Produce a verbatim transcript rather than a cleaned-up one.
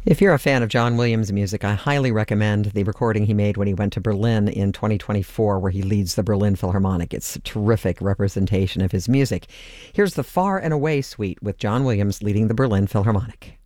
If you're a fan of John Williams music, I highly recommend the recording he made when he went to Berlin in twenty twenty-four, where he leads the Berlin Philharmonic. It's a terrific representation of his music. Here's the Far and Away Suite with John Williams leading the Berlin Philharmonic.